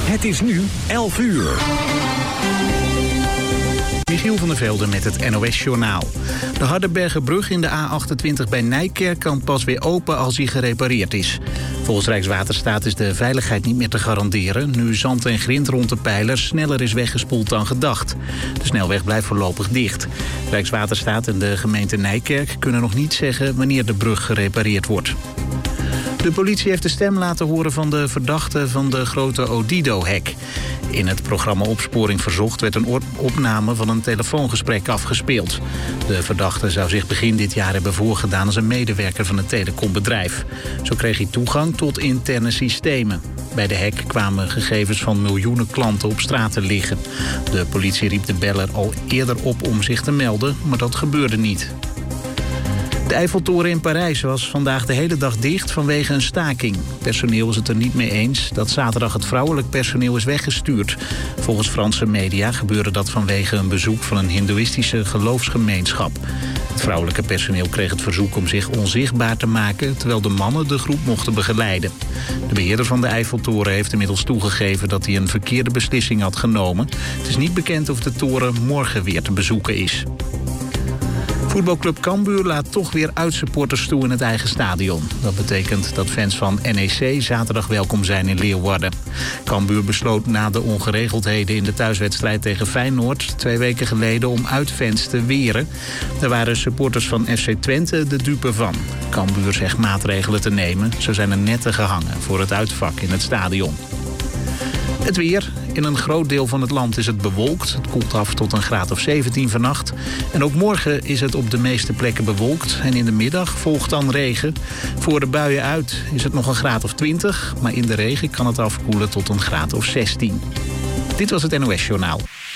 Het is nu 11 uur. Michiel van der Velde met het NOS-journaal. De Hardenbergerbrug in de A28 bij Nijkerk kan pas weer open als die gerepareerd is. Volgens Rijkswaterstaat is de veiligheid niet meer te garanderen, nu zand en grind rond de pijlers sneller is weggespoeld dan gedacht. De snelweg blijft voorlopig dicht. Rijkswaterstaat en de gemeente Nijkerk kunnen nog niet zeggen wanneer de brug gerepareerd wordt. De politie heeft de stem laten horen van de verdachte van de grote Odido-hack. In het programma Opsporing Verzocht werd een opname van een telefoongesprek afgespeeld. De verdachte zou zich begin dit jaar hebben voorgedaan als een medewerker van een telecombedrijf. Zo kreeg hij toegang tot interne systemen. Bij de hack kwamen gegevens van miljoenen klanten op straat te liggen. De politie riep de beller al eerder op om zich te melden, maar dat gebeurde niet. De Eiffeltoren in Parijs was vandaag de hele dag dicht vanwege een staking. Personeel is het er niet mee eens dat zaterdag het vrouwelijk personeel is weggestuurd. Volgens Franse media gebeurde dat vanwege een bezoek van een hindoeïstische geloofsgemeenschap. Het vrouwelijke personeel kreeg het verzoek om zich onzichtbaar te maken, terwijl de mannen de groep mochten begeleiden. De beheerder van de Eiffeltoren heeft inmiddels toegegeven dat hij een verkeerde beslissing had genomen. Het is niet bekend of de toren morgen weer te bezoeken is. Voetbalclub Cambuur laat toch weer uitsupporters toe in het eigen stadion. Dat betekent dat fans van NEC zaterdag welkom zijn in Leeuwarden. Cambuur besloot na de ongeregeldheden in de thuiswedstrijd tegen Feyenoord 2 weken geleden om uitfans te weren. Daar waren supporters van FC Twente de dupe van. Cambuur zegt maatregelen te nemen. Zo zijn er netten gehangen voor het uitvak in het stadion. Het weer. In een groot deel van het land is het bewolkt. Het koelt af tot een graad of 17 vannacht. En ook morgen is het op de meeste plekken bewolkt. En in de middag volgt dan regen. Voor de buien uit is het nog een graad of 20. Maar in de regen kan het afkoelen tot een graad of 16. Dit was het NOS Journaal.